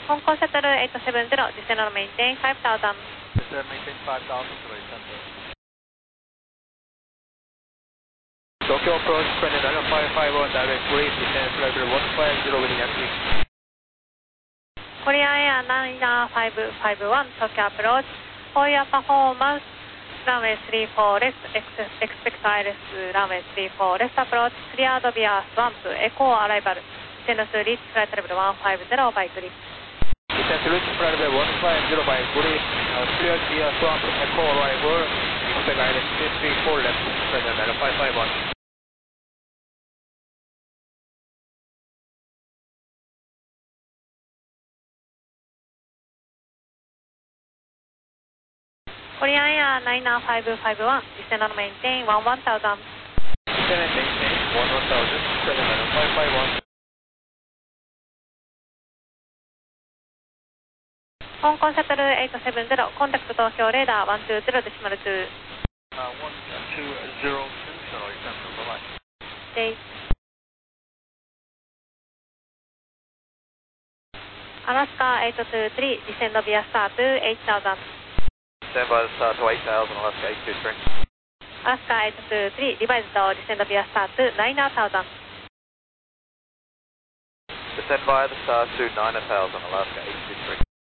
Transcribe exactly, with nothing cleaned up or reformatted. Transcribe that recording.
香港シャトルはちセブンゼロ、実践のメインテインごサウザンド。 Descend maintain five thousand, right center. Tokyo approach, twenty nine five five one, direct breeze, descend flight level one five zero with active. コリアンエアナインナーファイブファイブワン、東京アプローチ、フォーイヤーパフォーマンス、ランウェイスリーフォーレス、エクセエクスペクトアイレス、ランウェイスリーフォーレスアプローチ、クリアードビアスワンプ、エコーアライバル、descend to reach flight level one five zero by grid. Descend to reach flight level one five zero by grid, uh, clear via swamp, echo arrival, expect island three four left, twenty nine five five one. コリアンエアナインナーファイブファイブワン、descend on maintain one one thousand. Descend and maintain one one thousand, twenty nine five five one. 香港シャトルはちセブンゼロ、コンタクト東京レーダーいちにゼロデシマルツー。 Uh, one two zero two, sorry, center, bye bye. でアラスカはちにさん、descend via star to eight thousand. Stand by the star to eight thousand, Alaska eight two three. アラスカはちにさん、リバイズと descend via star to nine thousand. Descend via the star to nine thousand, Alaska eight two three.